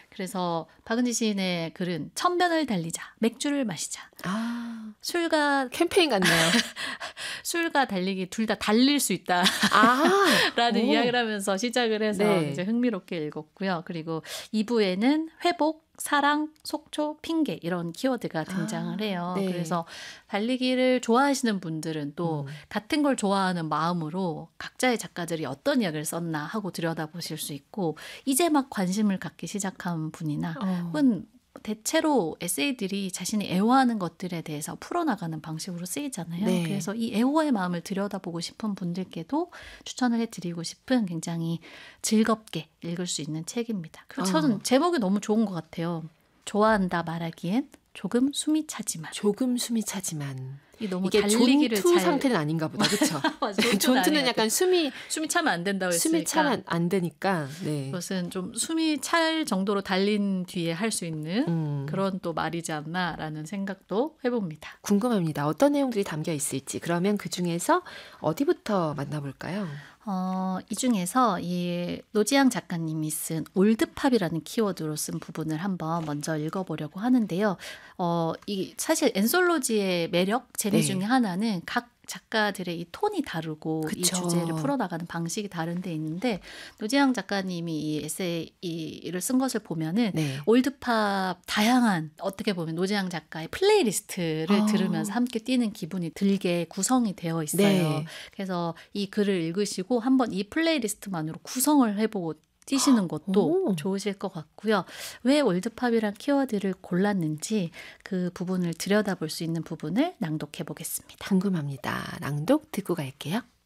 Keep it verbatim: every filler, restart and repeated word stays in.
그래서 박은지 시인의 글은 천변을 달리자, 맥주를 마시자. 아, 술과 캠페인 같네요. 술과 달리기 둘 다 달릴 수 있다. 아, 라는 오. 이야기를 하면서 시작을 해서 네. 이제 흥미롭게 읽었고요. 그리고 이 부에는 회복, 사랑, 속초, 핑계 이런 키워드가 등장을 아, 해요. 네. 그래서 달리기를 좋아하시는 분들은 또 음. 같은 걸 좋아하는 마음으로 각자의 작가들이 어떤 이야기를 썼나 하고 들여다보실 수 있고 이제 막 관심을 갖기 시작한 분이나 어. 혹은 대체로 에세이들이 자신이 애호하는 것들에 대해서 풀어나가는 방식으로 쓰이잖아요. 네. 그래서 이 애호의 마음을 들여다보고 싶은 분들께도 추천을 해드리고 싶은 굉장히 즐겁게 읽을 수 있는 책입니다. 그리고 저는 어. 제목이 너무 좋은 것 같아요. 좋아한다 말하기엔 조금 숨이 차지만. 조금 숨이 차지만. 이 너무 이게 달리기를 존투 잘 상태는 아닌가 보다. 그렇죠? 맞아, 존투는 존투는 아닌 것 약간 숨이 숨이 차면 안 된다고 했으니까 숨이 차면 안 되니까. 네. 그것은 좀 숨이 찰 정도로 달린 뒤에 할 수 있는 음. 그런 또 말이지 않나라는 생각도 해봅니다. 궁금합니다. 어떤 내용들이 담겨 있을지. 그러면 그 중에서 어디부터 만나볼까요? 어, 이 중에서 이 노지향 작가님이 쓴 올드팝이라는 키워드로 쓴 부분을 한번 먼저 읽어보려고 하는데요. 어, 이 사실 엔솔로지의 매력, 재미 네. 중에 하나는 각 작가들의 이 톤이 다르고 이 그쵸. 주제를 풀어나가는 방식이 다른 데 있는데 노지향 작가님이 이 에세이를 쓴 것을 보면은 네. 올드팝 다양한 어떻게 보면 노지향 작가의 플레이리스트를 아. 들으면서 함께 뛰는 기분이 들게 구성이 되어 있어요. 네. 그래서 이 글을 읽으시고 한번 이 플레이리스트만으로 구성을 해보고 뛰시는 것도 오. 좋으실 것 같고요. 왜 올드팝이란 키워드를 골랐는지 그 부분을 들여다볼 수 있는 부분을 낭독해 보겠습니다. 궁금합니다. 낭독 듣고 갈게요.